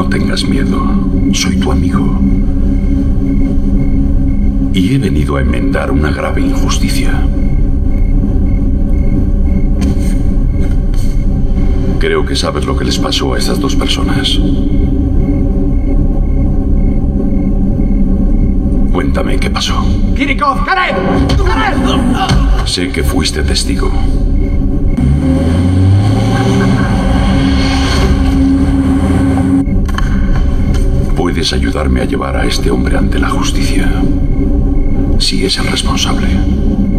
tengas miedo. Soy tu amigo. Y he venido a enmendar una grave injusticia. Creo que sabes lo que les pasó a esas dos personas. Cuéntame qué pasó. ¡Kirikov! ¡Karen! ¡Karen! Sé que fuiste testigo. Puedes ayudarme a llevar a este hombre ante la justicia, si es el responsable.